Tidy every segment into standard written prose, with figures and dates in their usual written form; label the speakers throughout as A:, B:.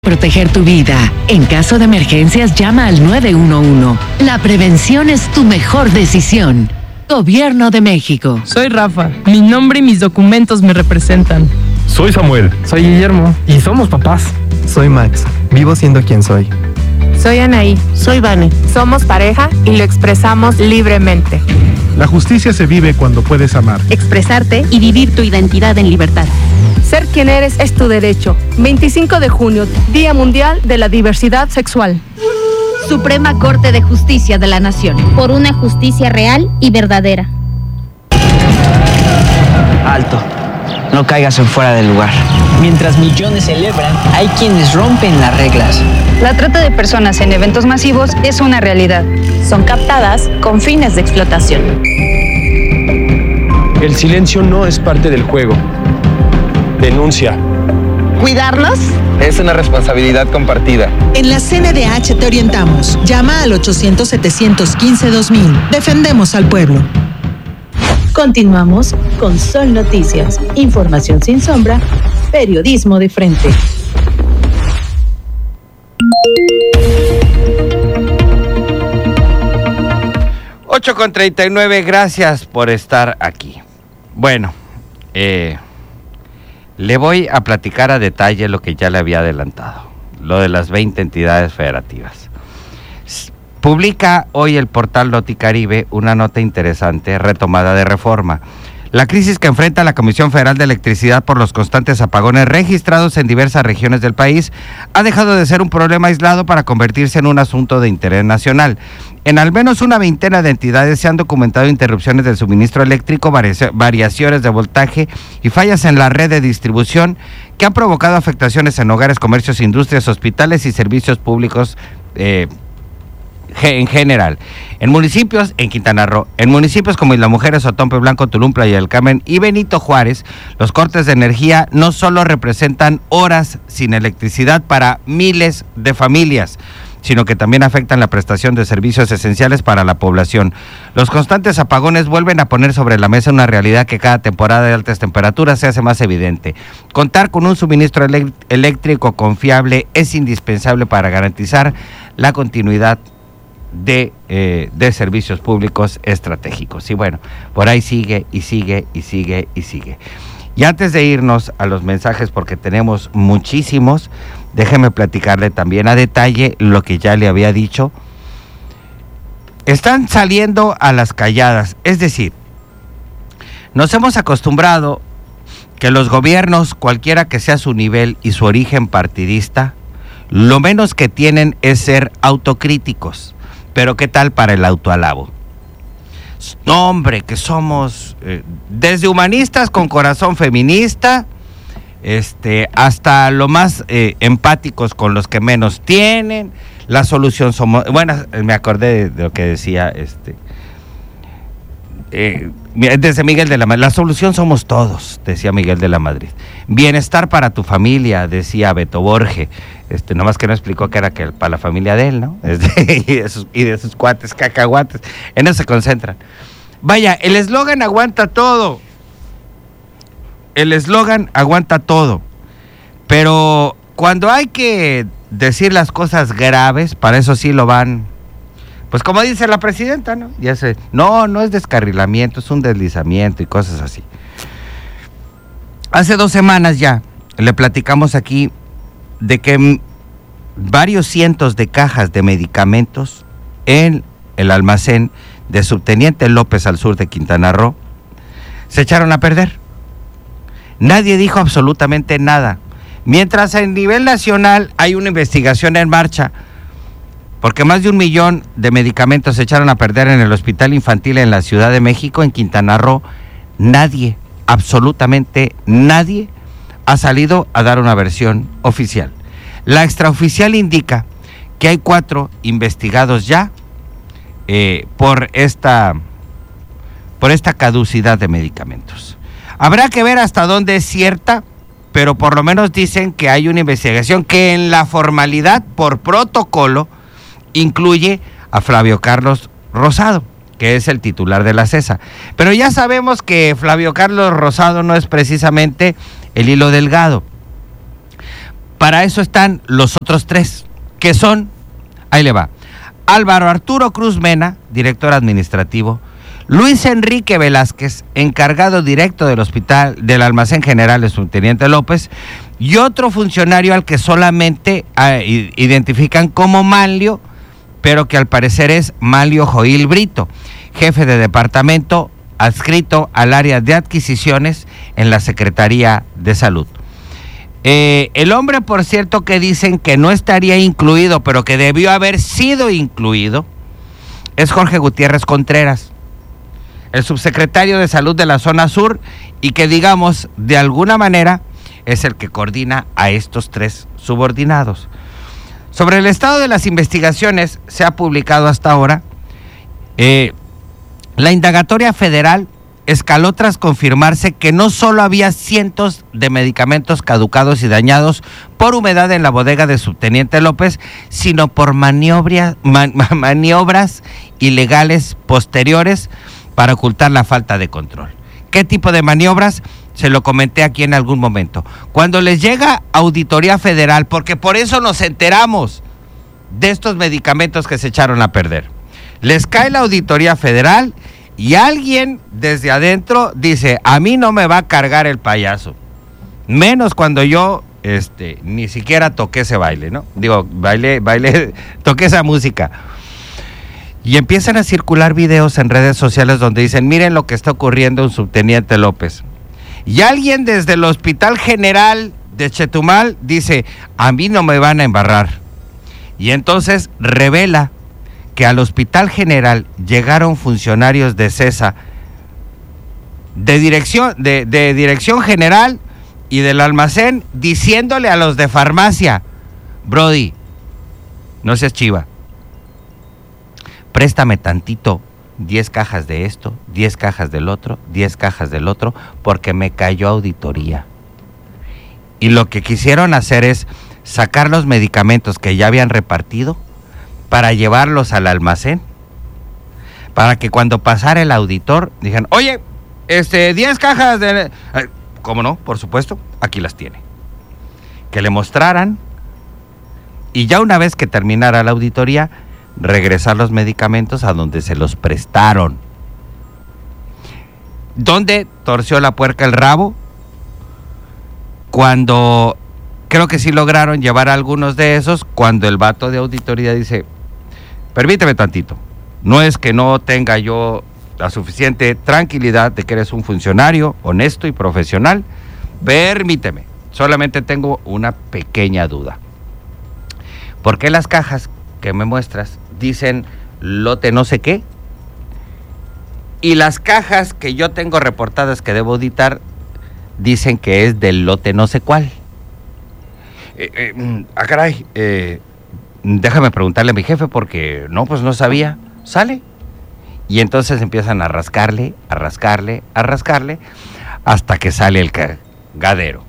A: Proteger tu vida. En caso de emergencias, llama al 911. La prevención es tu mejor decisión. Gobierno de México.
B: Soy Rafa. Mi nombre y mis documentos me representan.
C: Soy Samuel.
D: Soy Guillermo. Y somos papás.
E: Soy Max. Vivo siendo quien soy.
F: Soy Anaí.
G: Soy Vane.
F: Somos pareja y lo expresamos libremente.
H: La justicia se vive cuando puedes amar,
I: expresarte y vivir tu identidad en libertad.
F: Ser quien eres es tu derecho. 25 de junio, Día Mundial de la Diversidad Sexual.
I: Suprema Corte de Justicia de la Nación.
J: Por una justicia real y verdadera.
K: Alto. No caigas en fuera del lugar.
L: Mientras millones celebran, hay quienes rompen las reglas.
M: La trata de personas en eventos masivos es una realidad.
N: Son captadas con fines de explotación.
O: El silencio no es parte del juego. Denuncia.
P: ¿Cuidarnos?
Q: Es una responsabilidad compartida.
R: En la CNDH te orientamos. Llama al 800-715-2000. Defendemos al pueblo.
S: Continuamos con Sol Noticias. Información sin sombra. Periodismo de frente.
T: Ocho con 39, gracias por estar aquí. Bueno, le voy a platicar a detalle lo que ya le había adelantado, lo de las 20 entidades federativas. Publica hoy el portal Noticaribe una nota interesante retomada de Reforma. La crisis que enfrenta la Comisión Federal de Electricidad por los constantes apagones registrados en diversas regiones del país ha dejado de ser un problema aislado para convertirse en un asunto de interés nacional. En al menos una veintena de entidades se han documentado interrupciones del suministro eléctrico, variaciones de voltaje y fallas en la red de distribución que han provocado afectaciones en hogares, comercios, industrias, hospitales y servicios públicos en general. En municipios, en Quintana Roo, en municipios como Isla Mujeres, Otompe Blanco, Tulum, Playa del Carmen y Benito Juárez, los cortes de energía no solo representan horas sin electricidad para miles de familias, sino que también afectan la prestación de servicios esenciales para la población. Los constantes apagones vuelven a poner sobre la mesa una realidad que cada temporada de altas temperaturas se hace más evidente. Contar con un suministro eléctrico confiable es indispensable para garantizar la continuidad de servicios públicos estratégicos. Y bueno, por ahí sigue y sigue y sigue y sigue. Y antes de irnos a los mensajes, porque tenemos muchísimos, déjeme platicarle también a detalle lo que ya le había dicho. Están saliendo a las calladas, es decir, nos hemos acostumbrado que los gobiernos, cualquiera que sea su nivel y su origen partidista, lo menos que tienen es ser autocríticos. Pero ¿qué tal para el autoalabo? No, hombre, que somos desde humanistas con corazón feminista, hasta lo más empáticos con los que menos tienen. La solución somos... Bueno, me acordé de lo que decía desde Miguel de la Madrid. La solución somos todos, decía Miguel de la Madrid. Bienestar para tu familia, decía Beto Borge. Nomás que no explicó que era que para la familia de él, ¿no? y de sus cuates, cacahuates. En eso se concentran. Vaya, el eslogan aguanta todo. El eslogan aguanta todo. Pero cuando hay que decir las cosas graves, para eso sí lo van... Pues como dice la presidenta, ¿no? No es descarrilamiento, es un deslizamiento y cosas así. Hace 2 semanas ya le platicamos aquí de que varios cientos de cajas de medicamentos en el almacén de Subteniente López al sur de Quintana Roo se echaron a perder. Nadie dijo absolutamente nada. Mientras a nivel nacional hay una investigación en marcha, porque más de 1 millón de medicamentos se echaron a perder en el hospital infantil en la Ciudad de México, en Quintana Roo, nadie, absolutamente nadie, ha salido a dar una versión oficial. La extraoficial indica que hay 4 investigados ya por esta caducidad de medicamentos. Habrá que ver hasta dónde es cierta, pero por lo menos dicen que hay una investigación que en la formalidad, por protocolo, incluye a Flavio Carlos Rosado, que es el titular de la CESA. Pero ya sabemos que Flavio Carlos Rosado no es precisamente el hilo delgado. Para eso están los otros 3, que son, ahí le va, Álvaro Arturo Cruz Mena, director administrativo, Luis Enrique Velázquez, encargado directo del hospital, del almacén general de Subteniente López, y otro funcionario al que solamente identifican como Manlio, pero que al parecer es Manlio Joil Brito, jefe de departamento adscrito al área de adquisiciones en la Secretaría de Salud. El hombre, por cierto, que dicen que no estaría incluido, pero que debió haber sido incluido, es Jorge Gutiérrez Contreras, el subsecretario de Salud de la zona sur, y que, digamos, de alguna manera es el que coordina a estos 3 subordinados. Sobre el estado de las investigaciones, se ha publicado hasta ahora, la indagatoria federal escaló tras confirmarse que no solo había cientos de medicamentos caducados y dañados por humedad en la bodega de Subteniente López, sino por maniobras ilegales posteriores para ocultar la falta de control. ¿Qué tipo de maniobras? Se lo comenté aquí en algún momento. Cuando les llega auditoría federal, porque por eso nos enteramos de estos medicamentos que se echaron a perder, les cae la auditoría federal y alguien desde adentro dice, a mí no me va a cargar el payaso, menos cuando yo ni siquiera toqué ese baile, ¿no? Digo, toqué esa música. Y empiezan a circular videos en redes sociales donde dicen, miren lo que está ocurriendo en Subteniente López. Y alguien desde el Hospital General de Chetumal dice, a mí no me van a embarrar. Y entonces revela que al Hospital General llegaron funcionarios de CESA, de dirección general y del almacén, diciéndole a los de farmacia, Brody, no seas chiva, préstame tantito, 10 cajas de esto, 10 cajas del otro, 10 cajas del otro, porque me cayó auditoría. Y lo que quisieron hacer es sacar los medicamentos que ya habían repartido para llevarlos al almacén, para que cuando pasara el auditor dijeran, oye, 10 cajas de... ¿Cómo no? Por supuesto, aquí las tiene. Que le mostraran, y ya una vez que terminara la auditoría, regresar los medicamentos a donde se los prestaron. ¿Dónde torció la puerca el rabo? Cuando, creo que sí lograron llevar algunos de esos, cuando el vato de auditoría dice, permíteme tantito, no es que no tenga yo la suficiente tranquilidad de que eres un funcionario honesto y profesional, permíteme, solamente tengo una pequeña duda. ¿Por qué las cajas que me muestras dicen lote no sé qué? Y las cajas que yo tengo reportadas que debo auditar dicen que es del lote no sé cuál. Caray, déjame preguntarle a mi jefe porque no, pues no sabía. Sale. Y entonces empiezan a rascarle, hasta que sale el cagadero.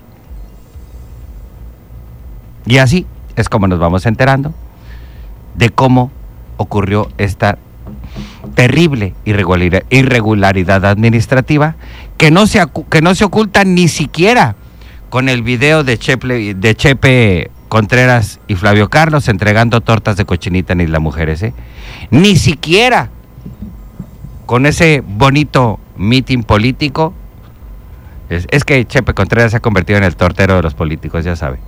T: Y así es como nos vamos enterando de cómo ocurrió esta terrible irregularidad administrativa que no se oculta ni siquiera con el video de Chepe Contreras y Flavio Carlos entregando tortas de cochinita en Isla Mujeres, ni siquiera con ese bonito mitin político. Es que Chepe Contreras se ha convertido en el tortero de los políticos, ya sabe.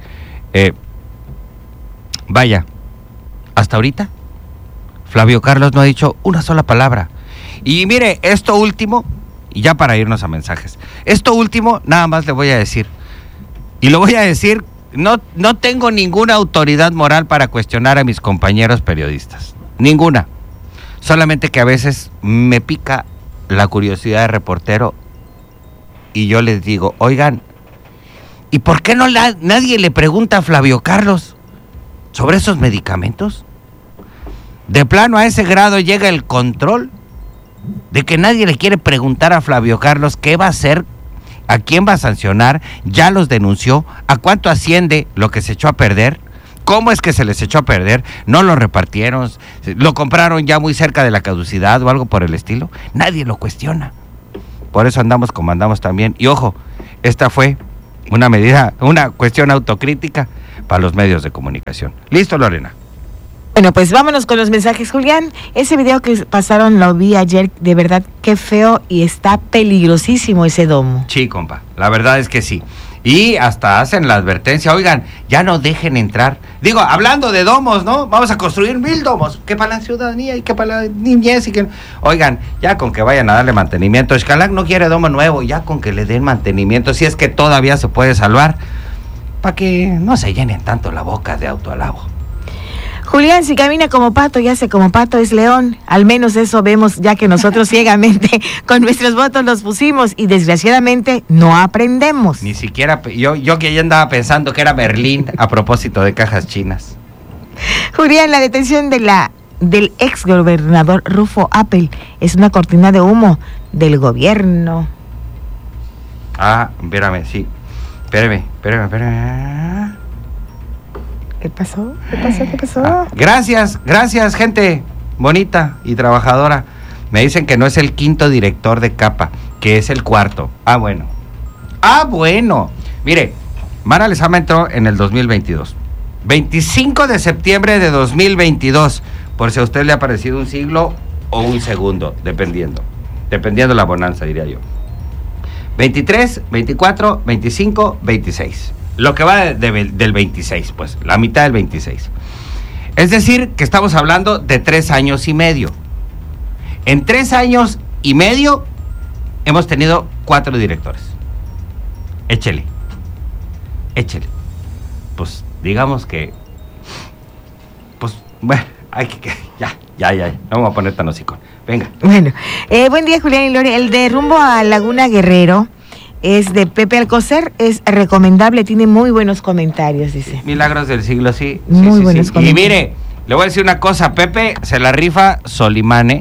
T: Vaya, hasta ahorita Flavio Carlos no ha dicho una sola palabra. Y mire, esto último, y ya para irnos a mensajes, esto último nada más le voy a decir, y lo voy a decir, no tengo ninguna autoridad moral para cuestionar a mis compañeros periodistas, ninguna, solamente que a veces me pica la curiosidad de reportero y yo les digo, oigan, ¿y por qué no nadie le pregunta a Flavio Carlos sobre esos medicamentos? De plano a ese grado llega el control de que nadie le quiere preguntar a Flavio Carlos qué va a hacer, a quién va a sancionar, ya los denunció, a cuánto asciende lo que se echó a perder, cómo es que se les echó a perder, no lo repartieron, lo compraron ya muy cerca de la caducidad o algo por el estilo. Nadie lo cuestiona. Por eso andamos como andamos también. Y ojo, esta fue una cuestión autocrítica. para los medios de comunicación. ¿Listo, Lorena?
C: Bueno, pues vámonos con los mensajes, Julián. Ese video que pasaron lo vi ayer, de verdad, qué feo y está peligrosísimo ese domo.
T: Sí, compa, la verdad es que sí. Y hasta hacen la advertencia, oigan, ya no dejen entrar. Digo, hablando de domos, ¿no? Vamos a construir 1000 domos, que para la ciudadanía y que para la niñez y que... Oigan, ya con que vayan a darle mantenimiento. Xcalac no quiere domo nuevo, ya con que le den mantenimiento, si es que todavía se puede salvar, para que no se llenen tanto la boca de autoalabo.
C: Julián, si camina como pato y hace como pato es león. Al menos eso vemos, ya que nosotros ciegamente con nuestros votos los pusimos y desgraciadamente no aprendemos.
T: Ni siquiera, yo que ya andaba pensando que era Berlín a propósito de cajas chinas.
C: Julián, la detención del ex gobernador Rufo Apple es una cortina de humo del gobierno.
T: Ah, espérame, sí. Espérame.
C: ¿Qué pasó? ¿Qué pasó?
T: Gracias, gente bonita y trabajadora. Me dicen que no es el 5º director de CAPA, que es el 4º. Ah, bueno. Mire, Mara Lezama entró en el 2022. 25 de septiembre de 2022. Por si a usted le ha parecido un siglo o un segundo, dependiendo la bonanza, diría yo. 23, 24, 25, 26. Lo que va del 26, pues, la mitad del 26. Es decir, que estamos hablando de 3 años y medio. En 3 años y medio hemos tenido 4 directores. Échele. Pues, digamos que... Pues, bueno, hay que... Ya. No vamos a poner tan hocicón. Venga.
C: Bueno, buen día, Julián y Lore. El de rumbo a Laguna Guerrero... es de Pepe Alcocer, es recomendable, tiene muy buenos comentarios, dice.
T: Milagros del siglo, sí.
C: Muy buenos comentarios.
T: Y mire, le voy a decir una cosa, Pepe se la rifa Solimán,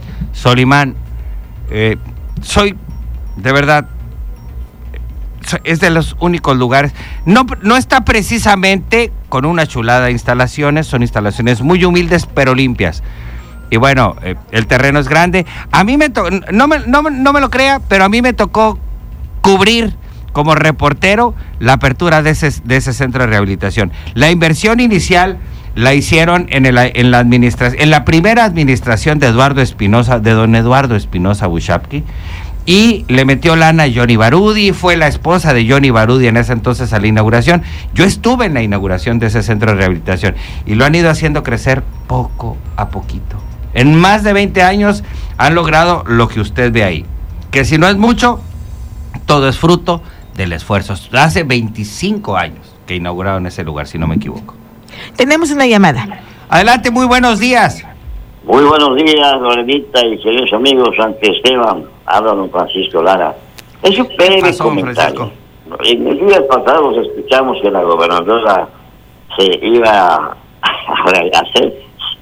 T: soy, de verdad, es de los únicos lugares, no está precisamente con una chulada de instalaciones, son instalaciones muy humildes pero limpias. Y bueno, el terreno es grande. A mí no me lo crea, pero a mí me tocó cubrir como reportero la apertura de ese centro de rehabilitación. La inversión inicial la hicieron en la primera administración de don Eduardo Espinosa Bushapki, y le metió lana a Johnny Barudi, fue la esposa de Johnny Barudi en ese entonces a la inauguración. Yo estuve en la inauguración de ese centro de rehabilitación y lo han ido haciendo crecer poco a poquito. En más de 20 años han logrado lo que usted ve ahí, que si no es mucho, todo es fruto del esfuerzo. Hace 25 años que inauguraron ese lugar, si no me equivoco.
C: Tenemos una llamada.
T: Adelante, muy buenos días.
G: Muy buenos días, Lorenita y queridos amigos. Ante Esteban, habla don Francisco Lara. Es un breve comentario. En los días pasados escuchamos que la gobernadora se iba a hacer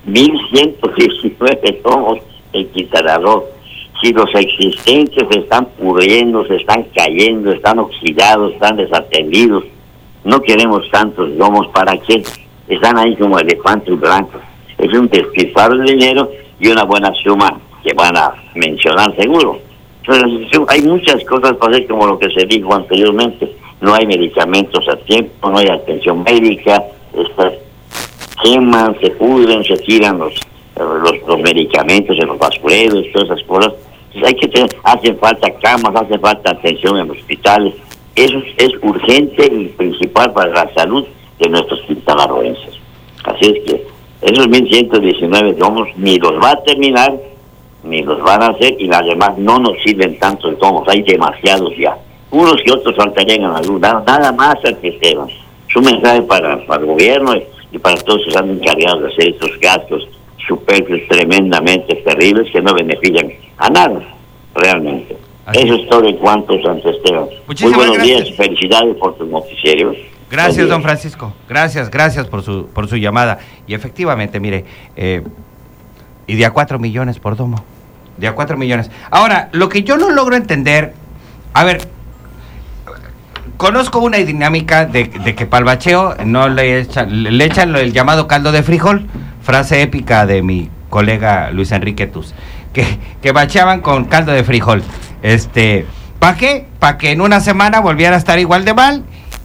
G: 1,119 domos en Quintana Roo. Si los existentes se están pudriendo, se están cayendo, están oxidados, están desatendidos, no queremos tantos domos. ¿Para qué? Están ahí como elefantes blancos. Es un despilfarro de dinero y una buena suma que van a mencionar seguro. Entonces, hay muchas cosas para hacer, como lo que se dijo anteriormente. No hay medicamentos a tiempo, no hay atención médica, estas queman, se pudren, se tiran los medicamentos en los basureros, todas esas cosas. Entonces hacen falta camas, hace falta atención en los hospitales. Eso es urgente y principal para la salud de nuestros quintanarroenses. Así es que esos 1,119 domos ni los va a terminar, ni los van a hacer, y además no nos sirven tantos domos, hay demasiados ya. Unos que otros faltarían a la luz, nada más al que Esteban. Es un mensaje para el gobierno y para todos los que están encargados de hacer estos gastos superfluos tremendamente terribles que no benefician a nada, realmente. Así eso es todo en cuanto, Santo Esteban. Muchísimas Muy buenos días y felicidades por tus noticiarios.
T: Gracias, don Francisco. Gracias por su llamada. Y efectivamente, mire, y de a 4 millones por domo. De a 4 millones. Ahora, lo que yo no logro entender, a ver, conozco una dinámica de que para el bacheo no le echan el llamado caldo de frijol, frase épica de mi colega Luis Enrique Tuz, que bacheaban con caldo de frijol. ¿Para qué? Para que en una semana volviera a estar igual de mal,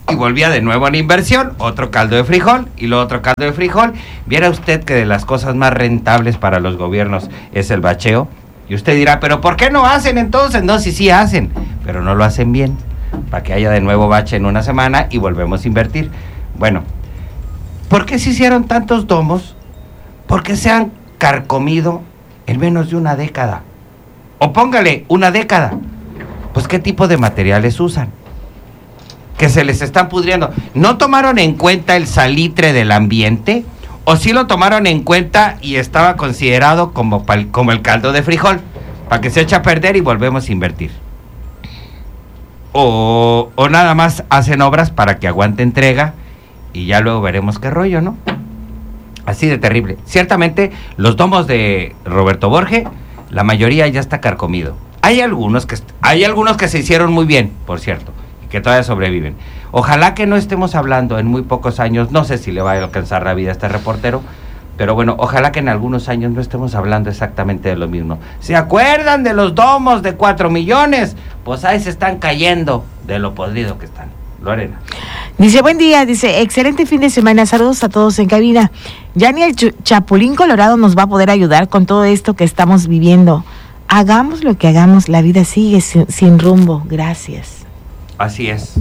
T: y volvía de nuevo a la inversión, otro caldo de frijol y luego otro caldo de frijol. Viera usted que de las cosas más rentables para los gobiernos es el bacheo. Y usted dirá, ¿pero por qué no hacen entonces? No, sí hacen, pero no lo hacen bien, para que haya de nuevo bache en una semana y volvemos a invertir. Bueno, ¿por qué se hicieron tantos domos? ¿Por qué se han carcomido en menos de una década? O póngale una década. Pues ¿qué tipo de materiales usan? Que se les están pudriendo. ¿No tomaron en cuenta el salitre del ambiente? ¿O sí lo tomaron en cuenta y estaba considerado como el caldo de frijol? Para que se eche a perder y volvemos a invertir. O nada más hacen obras para que aguante entrega y ya luego veremos qué rollo, ¿no? Así de terrible. Ciertamente, los domos de Roberto Borge, la mayoría ya está carcomido. Hay algunos que se hicieron muy bien, por cierto, que todavía sobreviven. Ojalá que no estemos hablando en muy pocos años, no sé si le va a alcanzar la vida a este reportero, pero bueno, ojalá que en algunos años no estemos hablando exactamente de lo mismo. ¿Se acuerdan de los domos de 4 millones? Pues ahí se están cayendo de lo podrido que están. Lorena.
C: Dice, buen día, dice, excelente fin de semana, saludos a todos en cabina. Ya ni el Chapulín Colorado nos va a poder ayudar con todo esto que estamos viviendo. Hagamos lo que hagamos, la vida sigue sin rumbo, gracias.
T: Así es.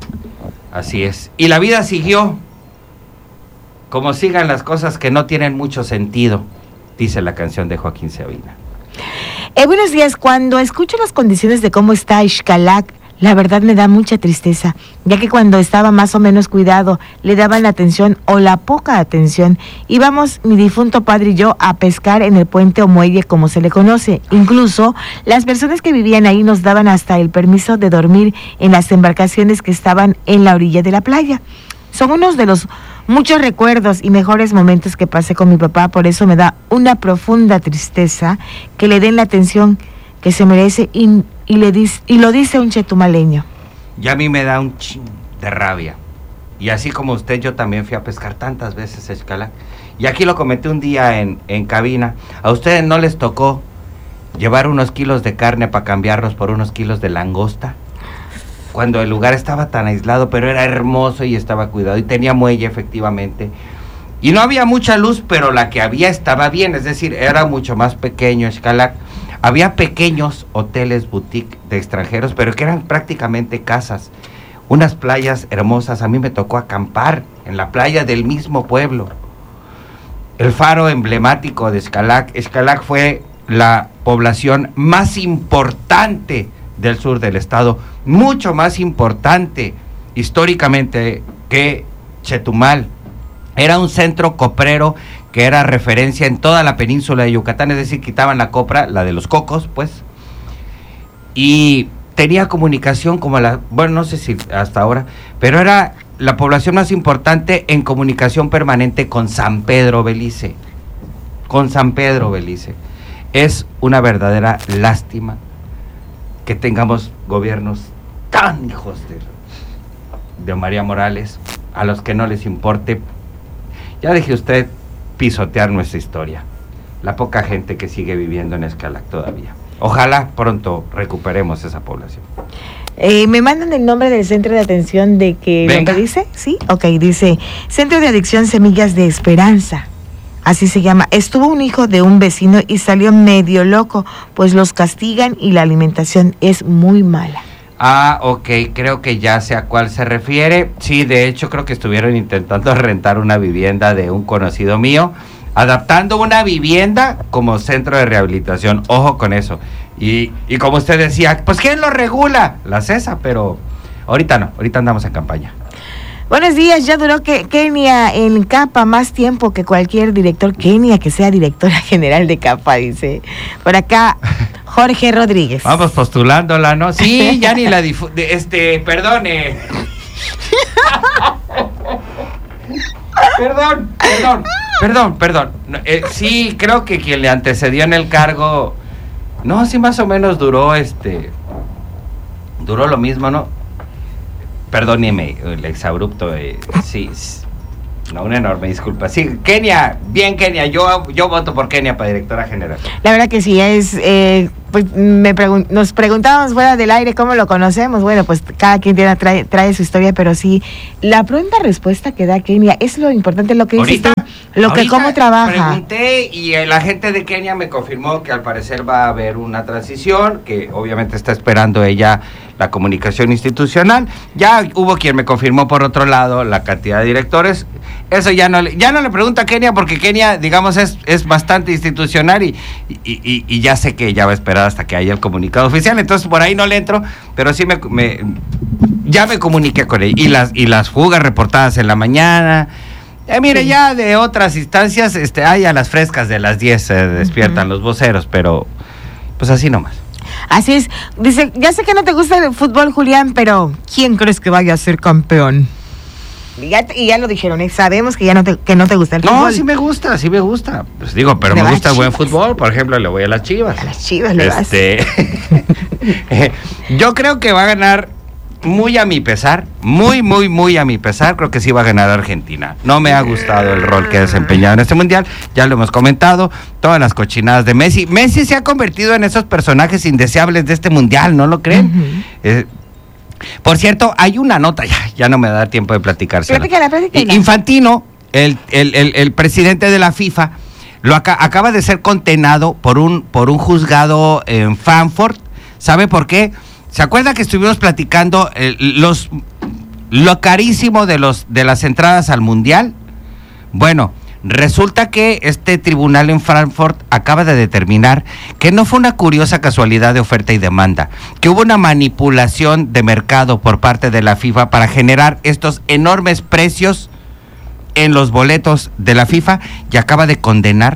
T: Y la vida siguió, como sigan las cosas que no tienen mucho sentido, dice la canción de Joaquín Sabina.
C: Buenos días, cuando escucho las condiciones de cómo está Xcalac, la verdad me da mucha tristeza, ya que cuando estaba más o menos cuidado, le daban la atención o la poca atención. Íbamos, mi difunto padre y yo, a pescar en el puente o muelle, como se le conoce. Incluso, las personas que vivían ahí nos daban hasta el permiso de dormir en las embarcaciones que estaban en la orilla de la playa. Son unos de los muchos recuerdos y mejores momentos que pasé con mi papá, por eso me da una profunda tristeza que le den la atención que se merece y lo dice un chetumaleño.
T: Y a mí me da un chin de rabia. Y así como usted, yo también fui a pescar tantas veces a Xcalac. Y aquí lo comenté un día en cabina. A ustedes no les tocó llevar unos kilos de carne para cambiarlos por unos kilos de langosta. Cuando el lugar estaba tan aislado, pero era hermoso y estaba cuidado. Y tenía muelle, efectivamente. Y no había mucha luz, pero la que había estaba bien. Es decir, era mucho más pequeño Xcalac. Había pequeños hoteles boutique de extranjeros, pero que eran prácticamente casas. Unas playas hermosas. A mí me tocó acampar en la playa del mismo pueblo. El faro emblemático de Xcalac. Xcalac fue la población más importante del sur del estado. Mucho más importante históricamente que Chetumal. Era un centro coprero que era referencia en toda la península de Yucatán, es decir, quitaban la copra, la de los cocos, pues, y tenía comunicación como bueno, no sé si hasta ahora, pero era la población más importante en comunicación permanente con San Pedro Belice. Es una verdadera lástima que tengamos gobiernos tan hijos de María Morales, a los que no les importe. Ya deje usted pisotear nuestra historia, la poca gente que sigue viviendo en Xcalac todavía. Ojalá pronto recuperemos esa población.
C: Me mandan el nombre del centro de atención de que...
T: Venga.
C: ¿Lo que dice? Sí, ok, dice Centro de Adicción Semillas de Esperanza, así se llama. Estuvo un hijo de un vecino y salió medio loco, pues los castigan y la alimentación es muy mala.
T: Ah, ok, creo que ya sé a cuál se refiere. Sí, de hecho creo que estuvieron intentando rentar una vivienda de un conocido mío, adaptando una vivienda como centro de rehabilitación. Ojo con eso. Y como usted decía, pues ¿quién lo regula? La CESA, pero ahorita no, ahorita andamos en campaña.
C: Buenos días, ya duró Kenia en CAPA más tiempo que cualquier director. Kenia que sea directora general de CAPA, dice. Por acá, Jorge Rodríguez.
T: Vamos postulándola, ¿no? Sí, ya ni la perdone. Perdón. Sí, creo que quien le antecedió en el cargo, no, sí más o menos duró lo mismo, ¿no? Perdóneme el exabrupto, sí. No, una enorme disculpa. Sí, Kenia, bien Kenia, yo voto por Kenia para directora general.
C: La verdad que sí, pues nos preguntábamos fuera del aire cómo lo conocemos. Bueno, pues cada quien trae su historia, pero sí, la pronta respuesta que da Kenia es lo importante, lo que dices tú, cómo trabaja.
T: Pregunté y la gente de Kenia me confirmó que al parecer va a haber una transición, que obviamente está esperando ella la comunicación institucional. Ya hubo quien me confirmó por otro lado la cantidad de directores. Eso ya no le pregunto a Kenia, porque Kenia, digamos, es bastante institucional y ya sé que ella va a esperar hasta que haya el comunicado oficial, entonces por ahí no le entro, pero sí ya me comuniqué con ella. Y las fugas reportadas en la mañana, mire, ya de otras instancias, hay a las frescas de las 10 se despiertan los voceros, pero pues así nomás.
C: Así es. Dice, ya sé que no te gusta el fútbol, Julián, pero ¿quién crees que vaya a ser campeón? Y ya lo dijeron, sabemos que no te gusta el fútbol.
T: No, sí me gusta. Pues digo, pero me gusta el buen fútbol. Por ejemplo, le voy a las Chivas.
C: A las Chivas le vas.
T: Yo creo que va a ganar muy a mi pesar, muy a mi pesar, creo que sí va a ganar Argentina. No me ha gustado el rol que ha desempeñado en este mundial, ya lo hemos comentado, todas las cochinadas de Messi. Messi se ha convertido en esos personajes indeseables de este mundial, ¿no lo creen? Por cierto, hay una nota, ya no me va a dar tiempo de platicársela.
C: Platícala.
T: Infantino, el presidente de la FIFA, acaba de ser condenado por un juzgado en Frankfurt. ¿Sabe por qué? ¿Se acuerda que estuvimos platicando lo carísimo de las entradas al mundial? Bueno, resulta que este tribunal en Frankfurt acaba de determinar que no fue una curiosa casualidad de oferta y demanda, que hubo una manipulación de mercado por parte de la FIFA para generar estos enormes precios en los boletos de la FIFA, y acaba de condenar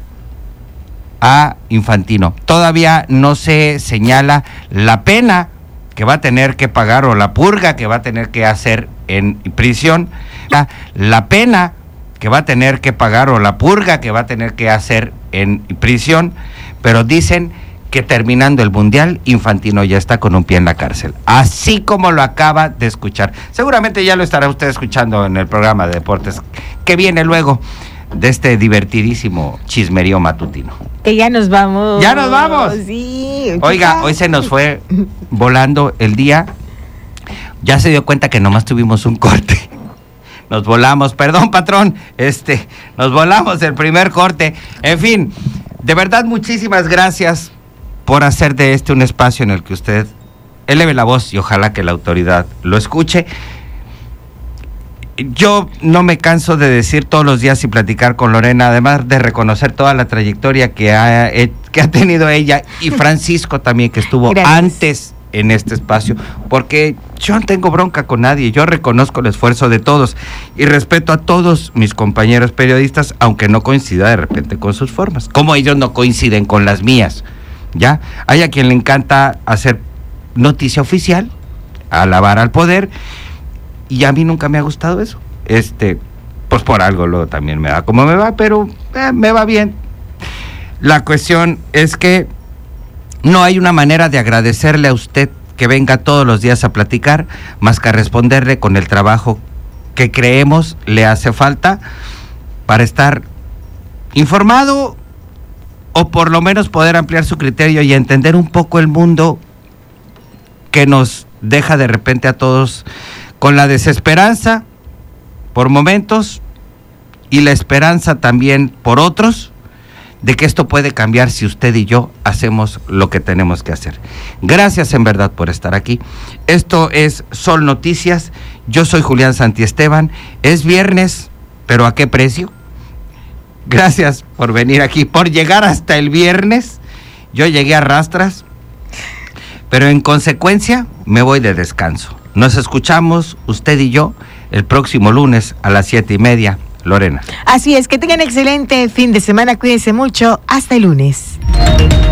T: a Infantino. Todavía no se señala la pena que va a tener que pagar o la purga que va a tener que hacer en prisión, la pena que va a tener que pagar o la purga que va a tener que hacer en prisión, pero dicen que terminando el mundial, Infantino ya está con un pie en la cárcel, así como lo acaba de escuchar. Seguramente ya lo estará usted escuchando en el programa de deportes que viene luego de este divertidísimo chismerío matutino.
C: Que ya nos vamos.
T: ¡Ya nos vamos!
C: Sí.
T: Oiga, hoy se nos fue volando el día. Ya se dio cuenta que nomás tuvimos un corte. Nos volamos, perdón, patrón, nos volamos el primer corte. En fin, de verdad, muchísimas gracias por hacer de un espacio en el que usted eleve la voz y ojalá que la autoridad lo escuche. Yo no me canso de decir todos los días y platicar con Lorena, además de reconocer toda la trayectoria que ha tenido ella y Francisco también, que estuvo antes en este espacio, porque yo no tengo bronca con nadie, yo reconozco el esfuerzo de todos y respeto a todos mis compañeros periodistas, aunque no coincida de repente con sus formas, como ellos no coinciden con las mías, ¿ya? Hay a quien le encanta hacer noticia oficial, alabar al poder, y a mí nunca me ha gustado eso. Pues por algo luego también me va como me va, pero me va bien. La cuestión es que no hay una manera de agradecerle a usted que venga todos los días a platicar, más que responderle con el trabajo que creemos le hace falta para estar informado, o por lo menos poder ampliar su criterio y entender un poco el mundo que nos deja de repente a todos con la desesperanza por momentos y la esperanza también por otros de que esto puede cambiar si usted y yo hacemos lo que tenemos que hacer. Gracias en verdad por estar aquí. Esto es Sol Noticias. Yo soy Julián Santiesteban. Es viernes, pero ¿a qué precio? Gracias por venir aquí, por llegar hasta el viernes. Yo llegué a rastras, pero en consecuencia me voy de descanso. Nos escuchamos, usted y yo, el próximo lunes a las 7:30. Lorena.
C: Así es, que tengan excelente fin de semana, cuídense mucho, hasta el lunes.